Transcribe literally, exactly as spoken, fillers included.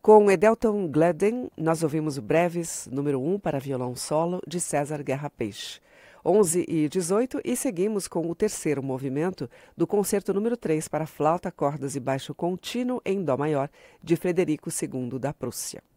Com Edelton Gledden, nós ouvimos o Breves, número um para violão solo, de César Guerra Peixe. onze e dezoito, e seguimos com o terceiro movimento do concerto número três para flauta, cordas e baixo contínuo em dó maior, de Frederico segundo da Prússia.